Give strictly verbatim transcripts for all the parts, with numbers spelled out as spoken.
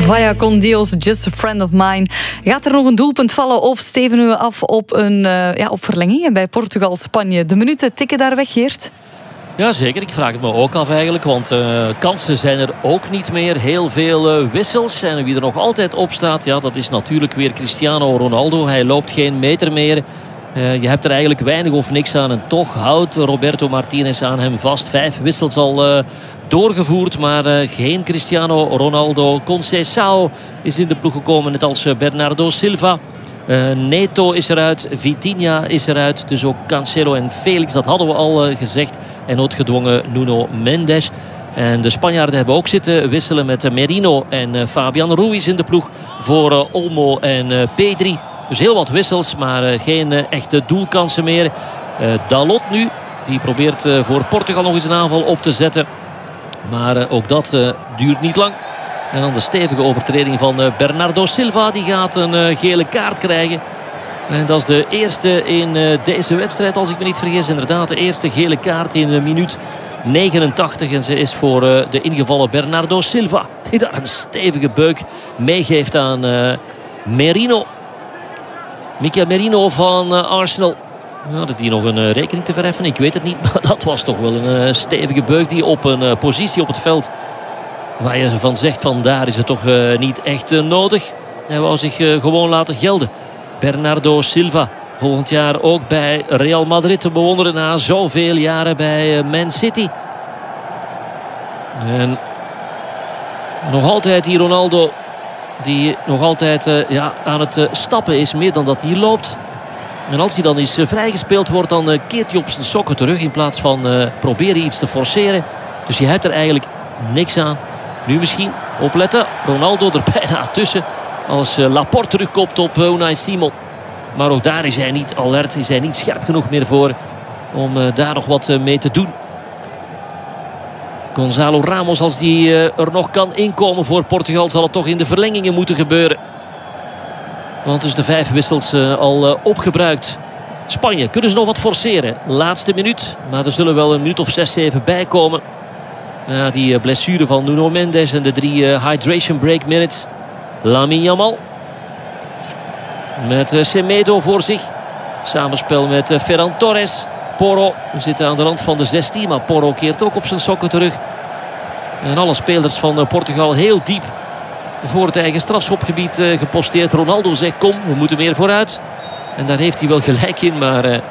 Vaya con Dios, just a friend of mine. Gaat er nog een doelpunt vallen of stevenen we af op, een, uh, ja, op verlengingen bij Portugal-Spanje? De minuten tikken daar weg, Geert? Ja, zeker. Ik vraag het me ook af eigenlijk. Want uh, kansen zijn er ook niet meer. Heel veel uh, wissels. En wie er nog altijd op staat, ja, dat is natuurlijk weer Cristiano Ronaldo. Hij loopt geen meter meer. Uh, je hebt er eigenlijk weinig of niks aan. En toch houdt Roberto Martinez aan hem vast. Vijf wissels al uh, doorgevoerd. Maar uh, geen Cristiano Ronaldo. Conceição is in de ploeg gekomen. Net als uh, Bernardo Silva. Uh, Neto is eruit. Vitinha is eruit. Dus ook Cancelo en Felix. Dat hadden we al uh, gezegd. En noodgedwongen Nuno Mendes. En de Spanjaarden hebben ook zitten wisselen met uh, Merino en uh, Fabian Ruiz in de ploeg. Voor uh, Olmo en uh, Pedri. Dus heel wat wissels, maar uh, geen uh, echte doelkansen meer. Uh, Dalot nu, die probeert uh, voor Portugal nog eens een aanval op te zetten. Maar uh, ook dat uh, duurt niet lang. En dan de stevige overtreding van uh, Bernardo Silva. Die gaat een uh, gele kaart krijgen. En dat is de eerste in uh, deze wedstrijd, als ik me niet vergis. Inderdaad, de eerste gele kaart in uh, minuut negenentachtig. En ze is voor uh, de ingevallen Bernardo Silva. Die daar een stevige beuk meegeeft aan uh, Merino. Mikel Merino van uh, Arsenal. Hadden die nog een uh, rekening te verheffen? Ik weet het niet. Maar dat was toch wel een uh, stevige beuk die op een uh, positie op het veld. Waar je van zegt van daar is het toch uh, niet echt uh, nodig. Hij wou zich uh, gewoon laten gelden. Bernardo Silva. Volgend jaar ook bij Real Madrid te bewonderen na zoveel jaren bij uh, Man City. En nog altijd die Ronaldo. Die nog altijd uh, ja, aan het uh, stappen is. Meer dan dat hij loopt. En als hij dan eens uh, vrijgespeeld wordt. Dan uh, keert hij op zijn sokken terug. In plaats van uh, proberen iets te forceren. Dus je hebt er eigenlijk niks aan. Nu misschien opletten. Ronaldo er bijna tussen. Als uh, Laporte terugkomt op uh, Unai Simon. Maar ook daar is hij niet alert. Is hij niet scherp genoeg meer voor. Om uh, daar nog wat uh, mee te doen. Gonzalo Ramos, als die uh, er nog kan inkomen voor Portugal, zal het toch in de verlengingen moeten gebeuren. Want dus de vijf wissels uh, al uh, opgebruikt. Spanje, kunnen ze nog wat forceren? Laatste minuut. Maar er zullen wel een minuut of zes, zeven bij komen. Ja, die uh, blessure van Nuno Mendes en de drie uh, hydration break minutes. Lamine Yamal. Met uh, Semedo voor zich. Samenspel met uh, Ferran Torres. Porro, we zitten aan de rand van de zestien. Maar Porro keert ook op zijn sokken terug. En alle spelers van uh, Portugal heel diep voor het eigen strafschopgebied uh, geposteerd. Ronaldo zegt kom, we moeten meer vooruit. En daar heeft hij wel gelijk in. Maar uh,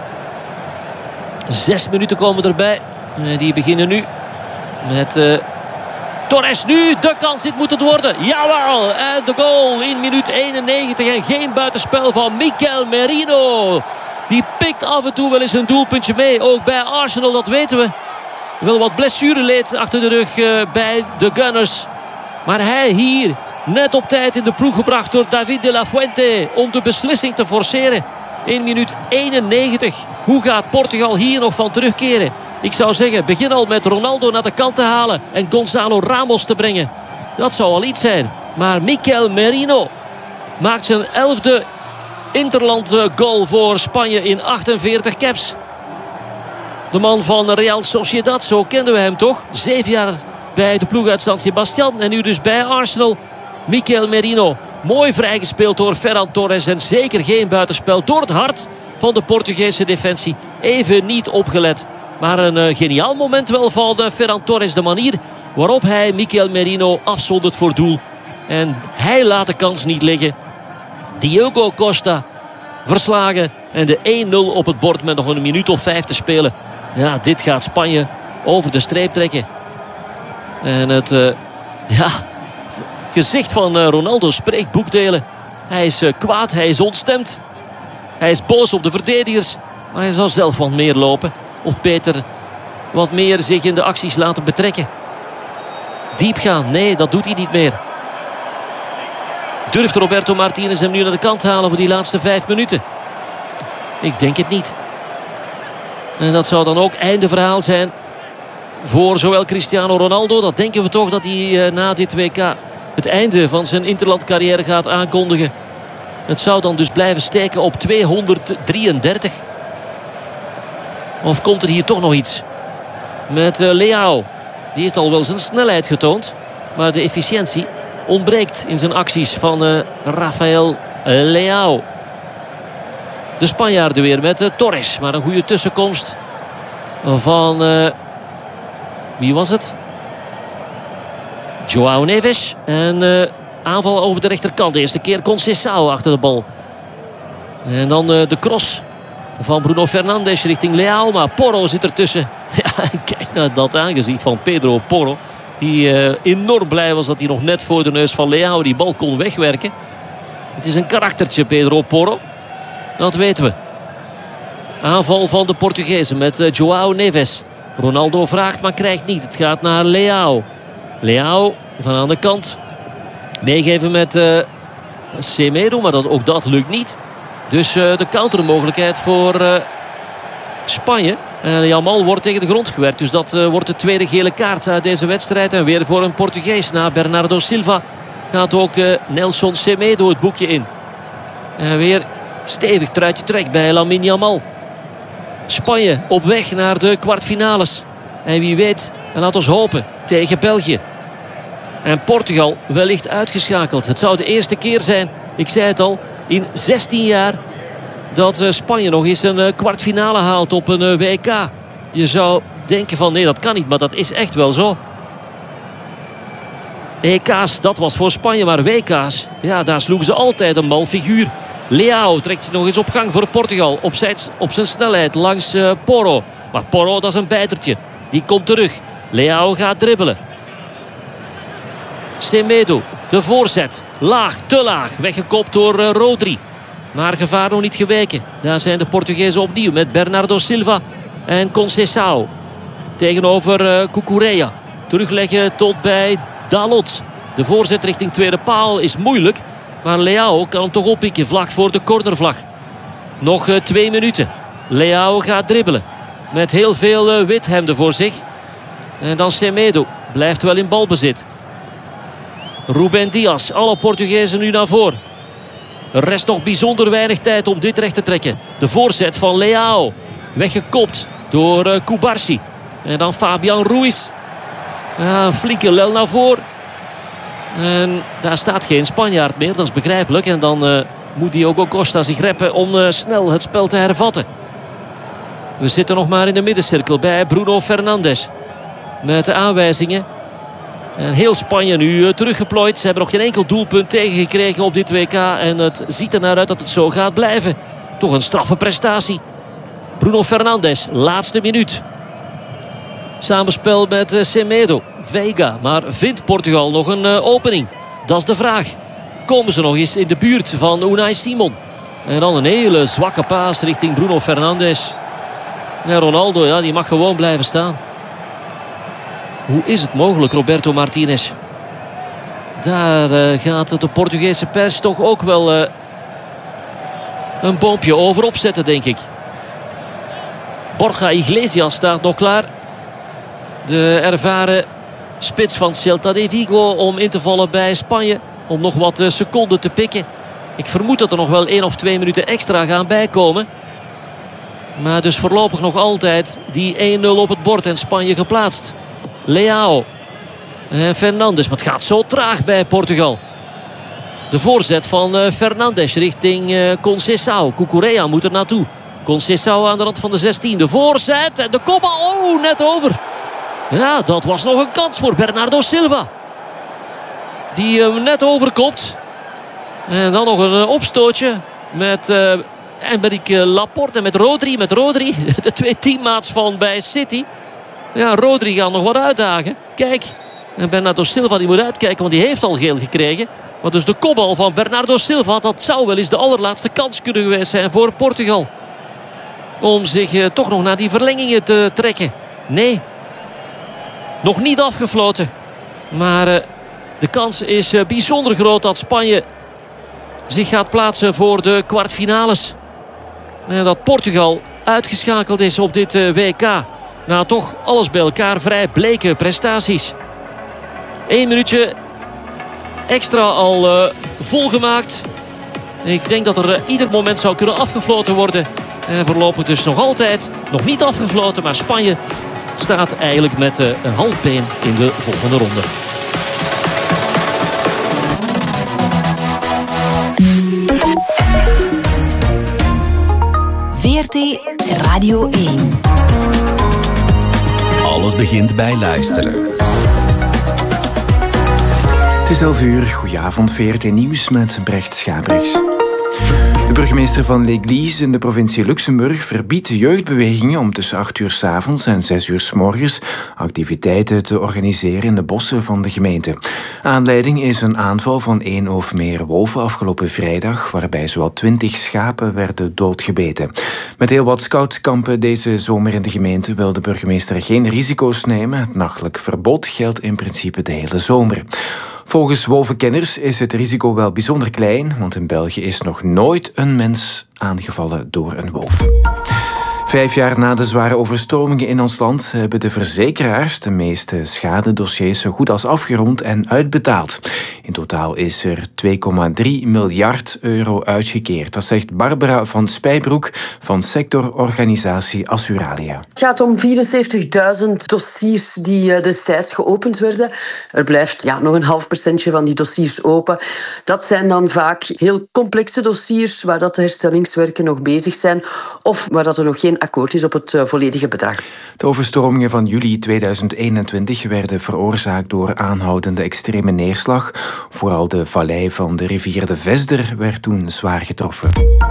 zes minuten komen erbij. Uh, die beginnen nu. Met uh, Torres nu. De kans, dit moet het worden. Jawel. En de goal in minuut eenennegentig. En geen buitenspel van Mikel Merino. Die pikt af en toe wel eens een doelpuntje mee. Ook bij Arsenal, dat weten we. Wel wat blessureleed achter de rug uh, bij de Gunners. Maar hij hier net op tijd in de ploeg gebracht door David de la Fuente. Om de beslissing te forceren. In minuut eenennegentig. Hoe gaat Portugal hier nog van terugkeren? Ik zou zeggen, begin al met Ronaldo naar de kant te halen. En Gonzalo Ramos te brengen. Dat zou al iets zijn. Maar Mikel Merino maakt zijn elfde interland goal voor Spanje in achtenveertig caps. De man van Real Sociedad, zo kenden we hem toch? Zeven jaar bij de ploeg uit San Sebastian. En nu dus bij Arsenal. Mikel Merino. Mooi vrijgespeeld door Ferran Torres. En zeker geen buitenspel door het hart van de Portugese defensie. Even niet opgelet. Maar een uh, geniaal moment wel van uh, Ferran Torres. De manier waarop hij Mikel Merino afzondert voor doel. En hij laat de kans niet liggen. Diogo Costa verslagen. En de één nul op het bord met nog een minuut of vijf te spelen. Ja, dit gaat Spanje over de streep trekken. En het uh, ja, gezicht van uh, Ronaldo spreekt boekdelen. Hij is uh, kwaad, hij is ontstemd. Hij is boos op de verdedigers. Maar hij zou zelf wat meer lopen. Of beter wat meer zich in de acties laten betrekken. Diep gaan, nee, dat doet hij niet meer. Durft Roberto Martinez hem nu naar de kant halen voor die laatste vijf minuten? Ik denk het niet. En dat zou dan ook einde verhaal zijn voor zowel Cristiano Ronaldo. Dat denken we toch dat hij uh, na dit W K het einde van zijn interlandcarrière gaat aankondigen. Het zou dan dus blijven steken op tweehonderddrieëndertig. Of komt er hier toch nog iets? Met uh, Leao. Die heeft al wel zijn snelheid getoond. Maar de efficiëntie ontbreekt in zijn acties van uh, Rafael Leao. De Spanjaarden weer met uh, Torres. Maar een goede tussenkomst van... Uh, wie was het? João Neves. En uh, aanval over de rechterkant. De eerste keer Conceição achter de bal. En dan uh, de cross van Bruno Fernandes richting Leao. Maar Porro zit ertussen. Ja, kijk naar dat aangezicht van Pedro Porro. Die uh, enorm blij was dat hij nog net voor de neus van Leao die bal kon wegwerken. Het is een karaktertje, Pedro Porro. Dat weten we. Aanval van de Portugezen met uh, João Neves. Ronaldo vraagt, maar krijgt niet. Het gaat naar Leao. Leao van aan de kant. Meegeven met uh, Semedo, maar dat, ook dat lukt niet. Dus uh, de countermogelijkheid voor uh, Spanje. Uh, Jamal wordt tegen de grond gewerkt. Dus dat uh, wordt de tweede gele kaart uit deze wedstrijd. En weer voor een Portugees. Na Bernardo Silva gaat ook uh, Nelson Semedo het boekje in. En weer stevig truitje trek bij Lamine Yamal. Spanje op weg naar de kwartfinales. En wie weet, en laat ons hopen, tegen België. En Portugal wellicht uitgeschakeld. Het zou de eerste keer zijn, ik zei het al, in zestien jaar... dat uh, Spanje nog eens een uh, kwartfinale haalt op een uh, W K. Je zou denken van nee, dat kan niet, maar dat is echt wel zo. E K's, dat was voor Spanje, maar W K's, ja, daar sloegen ze altijd een mal figuur. Leao trekt zich nog eens op gang voor Portugal. Op zijn, op zijn snelheid langs uh, Porro. Maar Porro, dat is een bijtertje. Die komt terug. Leao gaat dribbelen. Semedo, de voorzet. Laag, te laag. Weggekopt door uh, Rodri. Maar gevaar nog niet geweken. Daar zijn de Portugezen opnieuw met Bernardo Silva en Conceição. Tegenover uh, Cucurella. Terugleggen tot bij Dalot. De voorzet richting tweede paal is moeilijk. Maar Leao kan hem toch oppikken vlak voor de cornervlag. Nog uh, twee minuten. Leao gaat dribbelen. Met heel veel uh, withemden voor zich. En dan Semedo. Blijft wel in balbezit. Ruben Dias. Alle Portugezen nu naar voren. Er rest nog bijzonder weinig tijd om dit recht te trekken. De voorzet van Leao. Weggekopt door uh, Cubarsi. En dan Fabian Ruiz. Ja, een flinke lel naar voren. En daar staat geen Spanjaard meer, dat is begrijpelijk. En dan uh, moet Diogo Costa zich reppen om uh, snel het spel te hervatten. We zitten nog maar in de middencirkel bij Bruno Fernandes. Met de aanwijzingen. En heel Spanje nu uh, teruggeplooid. Ze hebben nog geen enkel doelpunt tegengekregen op dit W K. En het ziet er naar uit dat het zo gaat blijven. Toch een straffe prestatie. Bruno Fernandes, laatste minuut. Samenspel met uh, Semedo. Veiga, maar vindt Portugal nog een uh, opening? Dat is de vraag. Komen ze nog eens in de buurt van Unai Simon? En dan een hele zwakke paas richting Bruno Fernandes. En Ronaldo, ja, die mag gewoon blijven staan. Hoe is het mogelijk, Roberto Martinez? Daar uh, gaat de Portugese pers toch ook wel uh, een boompje over opzetten, denk ik. Borja Iglesias staat nog klaar. De ervaren spits van Celta de Vigo om in te vallen bij Spanje. Om nog wat uh, seconden te pikken. Ik vermoed dat er nog wel één of twee minuten extra gaan bijkomen. Maar dus voorlopig nog altijd die één nul op het bord en Spanje geplaatst. Leao. En Fernandes. Maar het gaat zo traag bij Portugal. De voorzet van uh, Fernandes richting uh, Conceição. Cucurella moet er naartoe. Conceição aan de rand van de zestien. De voorzet en de kopbal. Oh, net over. Ja, dat was nog een kans voor Bernardo Silva. Die hem net overkopt. En dan nog een opstootje met uh, Aymeric Laporte en met Rodri. Met Rodri, de twee teammaats van bij City. Ja, Rodri gaat nog wat uitdagen. Kijk, en Bernardo Silva die moet uitkijken, want die heeft al geel gekregen. Maar dus de kopbal van Bernardo Silva, dat zou wel eens de allerlaatste kans kunnen geweest zijn voor Portugal. Om zich uh, toch nog naar die verlengingen te trekken. Nee. Nog niet afgefloten. Maar uh, de kans is uh, bijzonder groot dat Spanje zich gaat plaatsen voor de kwartfinales. En dat Portugal uitgeschakeld is op dit uh, W K. Na toch alles bij elkaar vrij bleke prestaties. Eén minuutje extra al uh, volgemaakt. Ik denk dat er uh, ieder moment zou kunnen afgefloten worden. En voorlopig dus nog altijd nog niet afgefloten. Maar Spanje staat eigenlijk met uh, een half been in de volgende ronde. Radio één. Alles begint bij luisteren. Het is elf uur. Goedenavond, V R T Nieuws met Brecht Schabrichs. De burgemeester van L'Église in de provincie Luxemburg verbiedt jeugdbewegingen om tussen acht uur 's avonds en zes uur 's morgens activiteiten te organiseren in de bossen van de gemeente. Aanleiding is een aanval van één of meer wolven afgelopen vrijdag, waarbij zowat twintig schapen werden doodgebeten. Met heel wat scoutskampen deze zomer in de gemeente wil de burgemeester geen risico's nemen. Het nachtelijk verbod geldt in principe de hele zomer. Volgens wolvenkenners is het risico wel bijzonder klein, want in België is nog nooit een mens aangevallen door een wolf. Vijf jaar na de zware overstromingen in ons land hebben de verzekeraars de meeste schadedossiers zo goed als afgerond en uitbetaald. In totaal is er twee komma drie miljard euro uitgekeerd. Dat zegt Barbara van Spijbroek van sectororganisatie Assuralia. Het gaat om vierenzeventigduizend dossiers die destijds geopend werden. Er blijft ja, nog een half procentje van die dossiers open. Dat zijn dan vaak heel complexe dossiers waar dat de herstellingswerken nog bezig zijn of waar dat er nog geen akkoord is op het uh, volledige bedrag. De overstromingen van juli tweeduizend eenentwintig werden veroorzaakt door aanhoudende extreme neerslag. Vooral de vallei van de rivier de Vesder werd toen zwaar getroffen.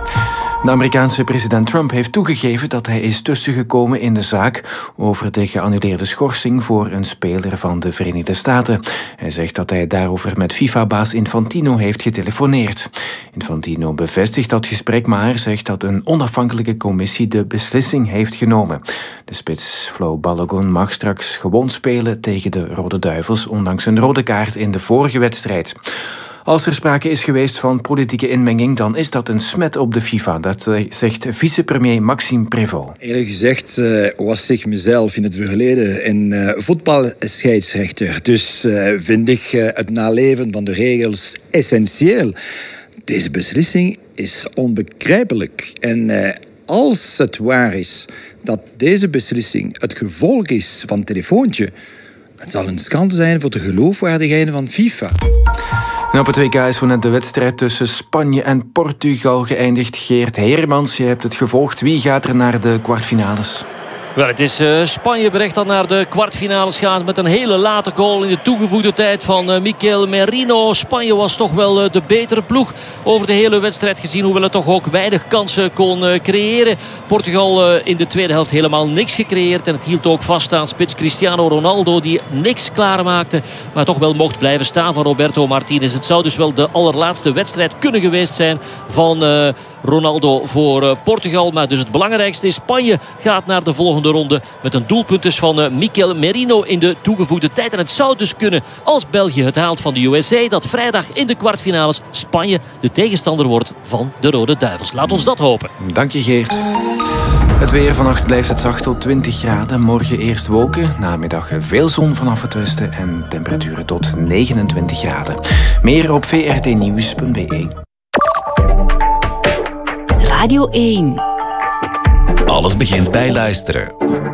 De Amerikaanse president Trump heeft toegegeven dat hij is tussengekomen in de zaak over de geannuleerde schorsing voor een speler van de Verenigde Staten. Hij zegt dat hij daarover met FIFA-baas Infantino heeft getelefoneerd. Infantino bevestigt dat gesprek, maar zegt dat een onafhankelijke commissie de beslissing heeft genomen. De spits Flo Balogun mag straks gewoon spelen tegen de Rode Duivels, ondanks een rode kaart in de vorige wedstrijd. Als er sprake is geweest van politieke inmenging, dan is dat een smet op de FIFA. Dat zegt vicepremier Maxime Prévost. Eerlijk gezegd uh, was ik mezelf in het verleden een uh, voetbalscheidsrechter. Dus uh, vind ik uh, het naleven van de regels essentieel. Deze beslissing is onbegrijpelijk. En uh, als het waar is dat deze beslissing het gevolg is van een telefoontje, het zal een schande zijn voor de geloofwaardigheid van FIFA. En op het W K is zo net de wedstrijd tussen Spanje en Portugal geëindigd. Geert Heermans, je hebt het gevolgd. Wie gaat er naar de kwartfinales? Wel, het is uh, Spanje berecht dat naar de kwartfinales gaat met een hele late goal in de toegevoegde tijd van uh, Mikel Merino. Spanje was toch wel uh, de betere ploeg over de hele wedstrijd gezien, hoewel het toch ook weinig kansen kon uh, creëren. Portugal uh, in de tweede helft helemaal niks gecreëerd en het hield ook vast aan spits Cristiano Ronaldo die niks klaarmaakte, maar toch wel mocht blijven staan van Roberto Martinez. Het zou dus wel de allerlaatste wedstrijd kunnen geweest zijn van Uh, Ronaldo voor uh, Portugal. Maar dus het belangrijkste is, Spanje gaat naar de volgende ronde met een doelpunt dus van uh, Mikel Merino in de toegevoegde tijd. En het zou dus kunnen, als België het haalt van de U S A, dat vrijdag in de kwartfinales Spanje de tegenstander wordt van de Rode Duivels. Laat ons dat hopen. Dank je, Geert. Het weer vannacht blijft het zacht tot twintig graden. Morgen eerst wolken, namiddag veel zon vanaf het westen en temperaturen tot negenentwintig graden. Meer op v r t nieuws punt b e. Radio één. Alles begint bij luisteren.